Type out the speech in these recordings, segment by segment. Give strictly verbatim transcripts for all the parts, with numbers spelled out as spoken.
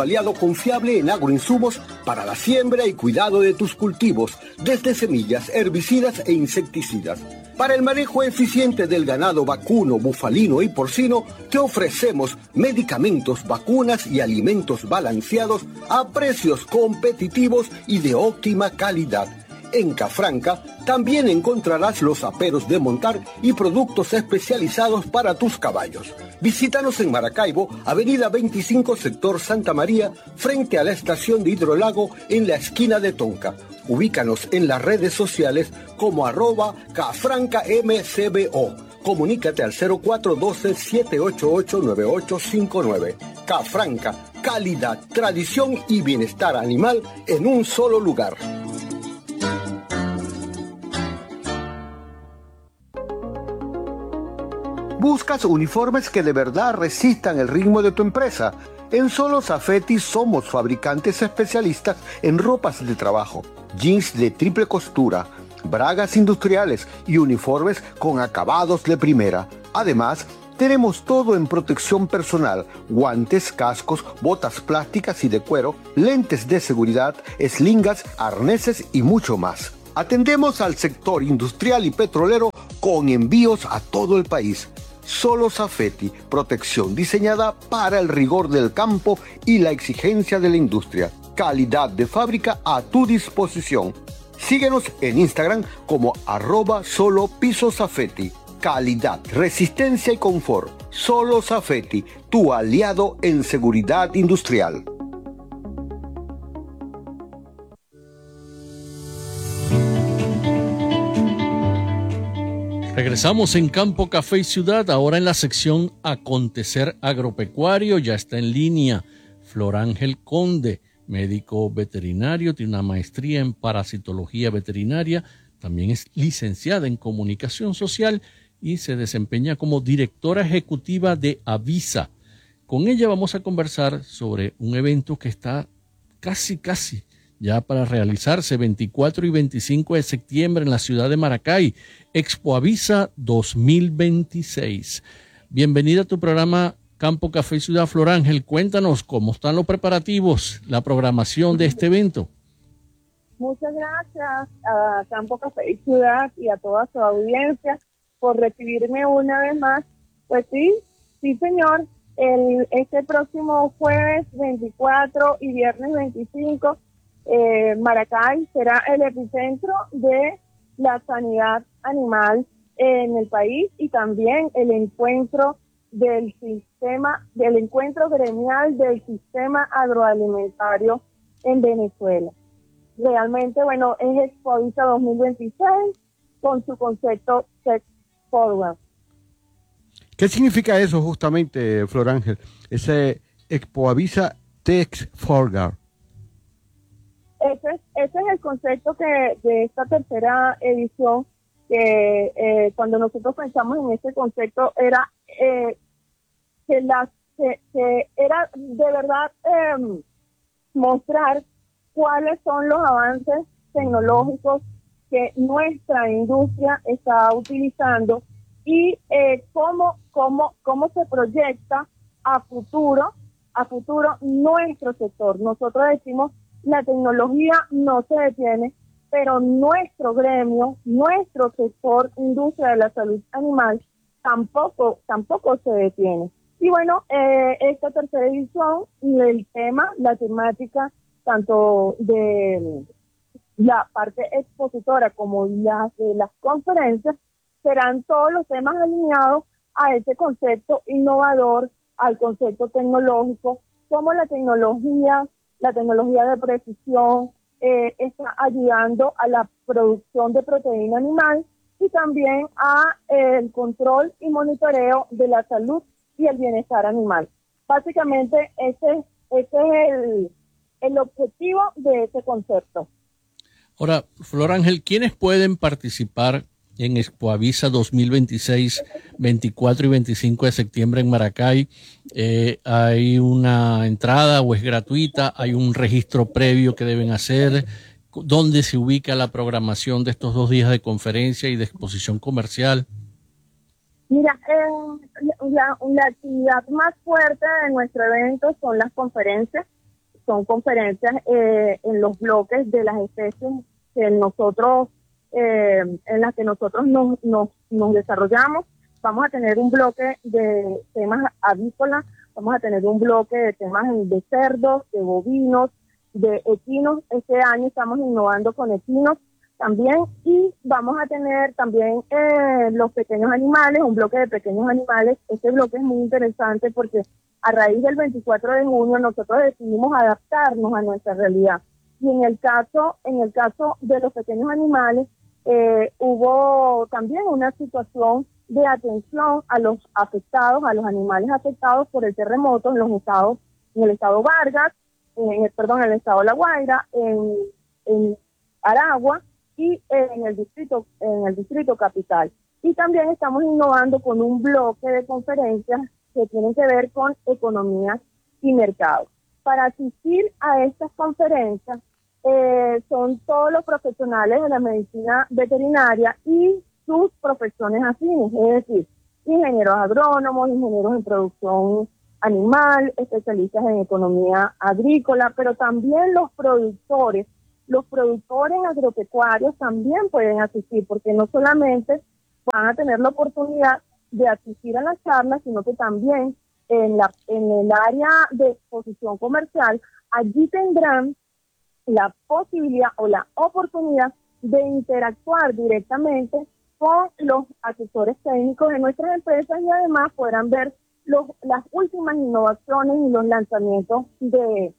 aliado confiable en agroinsumos para la siembra y cuidado de tus cultivos, desde semillas, herbicidas e insecticidas. Para el manejo eficiente del ganado vacuno, bufalino y porcino, te ofrecemos medicamentos, vacunas y alimentos balanceados a precios competitivos y de óptima calidad. En Cafranca también encontrarás los aperos de montar y productos especializados para tus caballos. Visítanos en Maracaibo, avenida veinticinco, sector Santa María, frente a la estación de Hidrolago, en la esquina de Tonca. Ubícanos en las redes sociales como arroba cafrancamcbo. Comunícate al cero cuatro uno dos, siete ocho ocho, nueve ocho cinco nueve. Cafranca, calidad, tradición y bienestar animal en un solo lugar. ¿Buscas uniformes que de verdad resistan el ritmo de tu empresa? En Solo Safety somos fabricantes especialistas en ropas de trabajo, jeans de triple costura, bragas industriales y uniformes con acabados de primera. Además, tenemos todo en protección personal: guantes, cascos, botas plásticas y de cuero, lentes de seguridad, slingas, arneses y mucho más. Atendemos al sector industrial y petrolero con envíos a todo el país. Solo Safety, protección diseñada para el rigor del campo y la exigencia de la industria. Calidad de fábrica a tu disposición. Síguenos en Instagram como arroba solo piso Safety. Calidad, resistencia y confort. Solo Safety, tu aliado en seguridad industrial. Regresamos en Campo, Café y Ciudad, ahora en la sección Acontecer Agropecuario. Ya está en línea Flor Ángel Conde, médico veterinario, tiene una maestría en parasitología veterinaria, también es licenciada en comunicación social y se desempeña como directora ejecutiva de Avisa. Con ella vamos a conversar sobre un evento que está casi, casi ya para realizarse, veinticuatro y veinticinco de septiembre en la ciudad de Maracay, Expo Avisa dos mil veintiséis. Bienvenida a tu programa Campo, Café y Ciudad, Flor Ángel. Cuéntanos cómo están los preparativos, la programación de este evento. Muchas gracias a Campo, Café y Ciudad y a toda su audiencia por recibirme una vez más. Pues sí, sí señor, el, este próximo jueves veinticuatro y viernes veinticinco, Eh, Maracay será el epicentro de la sanidad animal en el país y también el encuentro del sistema, del encuentro gremial del sistema agroalimentario en Venezuela. Realmente, bueno, es Expo Avisa dos mil veintiséis con su concepto Tech Forward. ¿Qué significa eso justamente, Flor Ángel? Ese Expo Avisa Tech Forward. Ese es, ese es el concepto que de esta tercera edición, que eh, cuando nosotros pensamos en ese concepto era eh, que, las, que, que era de verdad eh, mostrar cuáles son los avances tecnológicos que nuestra industria está utilizando y eh, cómo, cómo, cómo se proyecta a futuro, a futuro nuestro sector. Nosotros decimos, la tecnología no se detiene, pero nuestro gremio, nuestro sector industria de la salud animal tampoco tampoco se detiene. Y bueno, eh, esta tercera edición, el tema, la temática, tanto de la parte expositora como las de las conferencias, serán todos los temas alineados a ese concepto innovador, al concepto tecnológico, como la tecnología La tecnología de precisión eh, está ayudando a la producción de proteína animal y también a eh, el control y monitoreo de la salud y el bienestar animal. Básicamente ese, ese es el, el objetivo de ese concepto. Ahora, Flor Ángel, ¿quiénes pueden participar en Expo Avisa dos mil veintiséis, veinticuatro y veinticinco de septiembre en Maracay? Eh, ¿Hay una entrada o es gratuita? ¿Hay un registro previo que deben hacer? ¿Dónde se ubica la programación de estos dos días de conferencia y de exposición comercial? Mira, eh, la, la actividad más fuerte de nuestro evento son las conferencias. son conferencias eh, en los bloques de las especies que nosotros, eh, en las que nosotros nos, nos, nos desarrollamos. Vamos a tener un bloque de temas avícolas, vamos a tener un bloque de temas de cerdos, de bovinos, de equinos. Este año estamos innovando con equinos también, y vamos a tener también eh, los pequeños animales, un bloque de pequeños animales. Este bloque es muy interesante porque a raíz del veinticuatro de junio nosotros decidimos adaptarnos a nuestra realidad. Y en el caso, en el caso de los pequeños animales, eh, hubo también una situación de atención a los afectados, a los animales afectados por el terremoto en los estados, en el estado Vargas, en el, perdón, en el estado La Guaira, en, en Aragua y en el distrito, en el distrito capital. Y también estamos innovando con un bloque de conferencias que tienen que ver con economía y mercado. Para asistir a estas conferencias eh, son todos los profesionales de la medicina veterinaria y sus profesiones afines, es decir, ingenieros agrónomos, ingenieros en producción animal, especialistas en economía agrícola, pero también los productores, los productores agropecuarios también pueden asistir, porque no solamente van a tener la oportunidad de asistir a las charlas, sino que también en, la, en el área de exposición comercial, allí tendrán la posibilidad o la oportunidad de interactuar directamente con los asesores técnicos de nuestras empresas, y además podrán ver los, las últimas innovaciones y los lanzamientos de,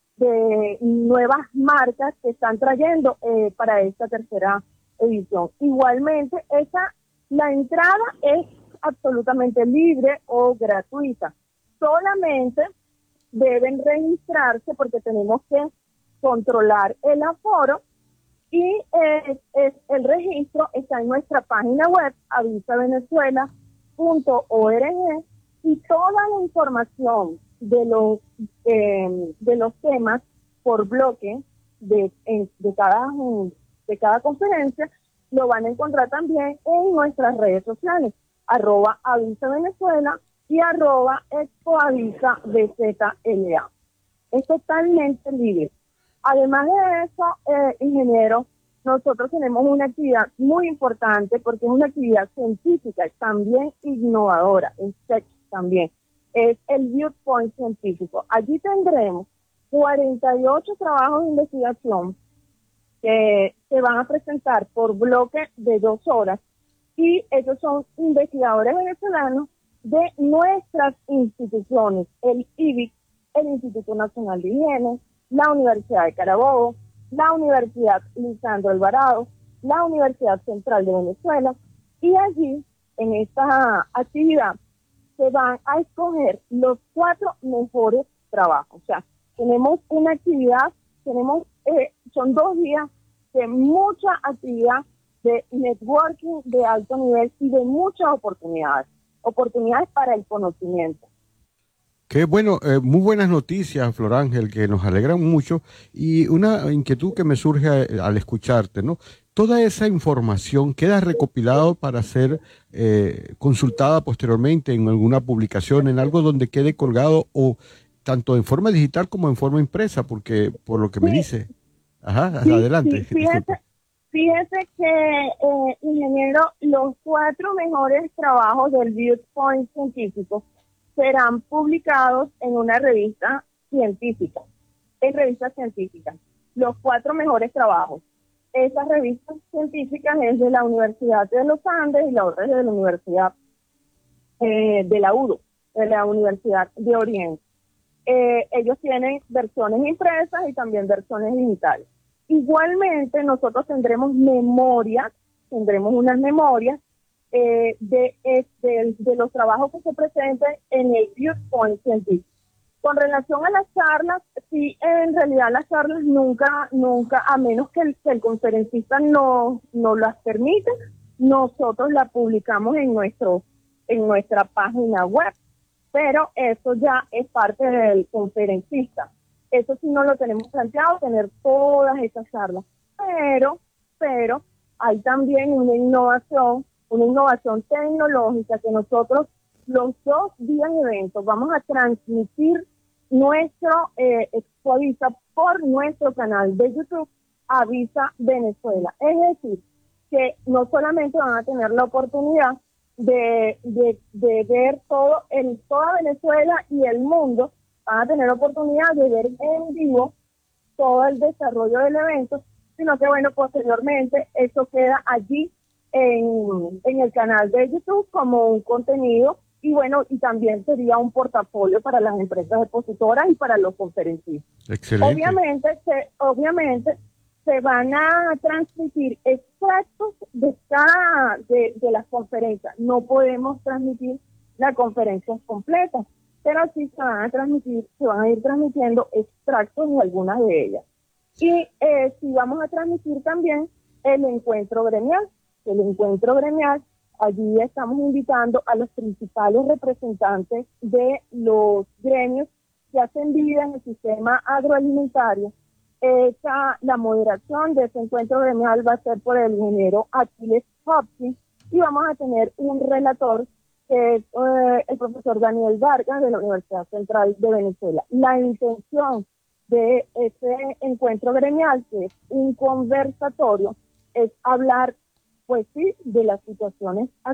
de nuevas marcas que están trayendo eh, para esta tercera edición. Igualmente, esa, la entrada es absolutamente libre o gratuita. Solamente deben registrarse porque tenemos que controlar el aforo. Y eh, es, el registro está en nuestra página web, avisa venezuela punto org, y toda la información de los eh, de los temas por bloque de, en, de, cada, de cada conferencia lo van a encontrar también en nuestras redes sociales, arroba avisa venezuela y arroba expoavisa bzla. Es totalmente libre. Además de eso, eh, ingeniero, nosotros tenemos una actividad muy importante porque es una actividad científica, también innovadora, es sexy también. Es el Viewpoint científico. Allí tendremos cuarenta y ocho trabajos de investigación que se van a presentar por bloque de dos horas, y ellos son investigadores venezolanos de nuestras instituciones, el I B I C, el Instituto Nacional de Higiene, la Universidad de Carabobo, la Universidad Lisandro Alvarado, la Universidad Central de Venezuela, y allí, en esta actividad, se van a escoger los cuatro mejores trabajos. O sea, tenemos una actividad, tenemos, eh, son dos días de mucha actividad, de networking de alto nivel y de muchas oportunidades, oportunidades para el conocimiento. Qué bueno, eh, muy buenas noticias, Flor Ángel, que nos alegran mucho, y una inquietud que me surge a, al escucharte, ¿no? Toda esa información queda recopilada para ser eh, consultada posteriormente en alguna publicación, en algo donde quede colgado, o tanto en forma digital como en forma impresa, porque por lo que me Sí. dice. Ajá, Sí, adelante. sí, fíjese, fíjese que, eh, ingeniero, los cuatro mejores trabajos del Viewpoint científico serán publicados en una revista científica, en revistas científicas, los cuatro mejores trabajos. Esas revistas científicas es de la Universidad de los Andes y la otra es de la Universidad eh, de la U D O, de la Universidad de Oriente. Eh, ellos tienen versiones impresas y también versiones digitales. Igualmente nosotros tendremos memorias, tendremos unas memorias eh, de, de, de los trabajos que se presenten en el Viewpoint científico. Con relación a las charlas, sí, en realidad las charlas nunca, nunca, a menos que el, que el conferencista no, no las permita, nosotros las publicamos en nuestro, en nuestra página web. Pero eso ya es parte del conferencista. Eso sí no lo tenemos planteado, tener todas esas charlas. Pero, pero hay también una innovación, una innovación tecnológica que nosotros los dos días de eventos vamos a transmitir nuestro eh, Expo Avisa por nuestro canal de YouTube Avisa Venezuela. Es decir, que no solamente van a tener la oportunidad de, de, de ver todo en toda Venezuela y el mundo, van a tener la oportunidad de ver en vivo todo el desarrollo del evento, sino que bueno, posteriormente eso queda allí en, en el canal de YouTube como un contenido y bueno, y también sería un portafolio para las empresas expositoras y para los conferencistas. Excelente. Obviamente, se, obviamente se van a transmitir extractos de cada de, de las conferencias. No podemos transmitir las conferencias completas, pero sí se van a transmitir, se van a ir transmitiendo extractos de algunas de ellas. Y eh, sí vamos a transmitir también el encuentro gremial. El encuentro gremial, allí estamos invitando a los principales representantes de los gremios que hacen vida en el sistema agroalimentario. Esa, la moderación de ese encuentro gremial va a ser por el ingeniero Aquiles Hopkins y vamos a tener un relator que es eh, el profesor Daniel Vargas de la Universidad Central de Venezuela. La intención de ese encuentro gremial, que es un conversatorio, es hablar, pues sí, de las situaciones